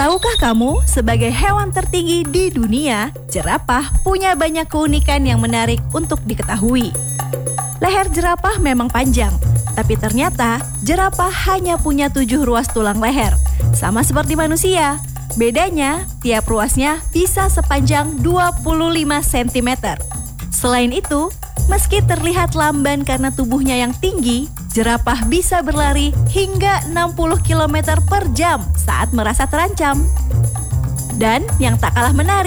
Tahukah kamu, sebagai hewan tertinggi di dunia, jerapah punya banyak keunikan yang menarik untuk diketahui. Leher jerapah memang panjang, tapi ternyata jerapah hanya punya 7 ruas tulang leher, sama seperti manusia. Bedanya, tiap ruasnya bisa sepanjang 25 cm. Selain itu, meski terlihat lamban karena tubuhnya yang tinggi, jerapah bisa berlari hingga 60 km per jam saat merasa terancam. Dan yang tak kalah menarik,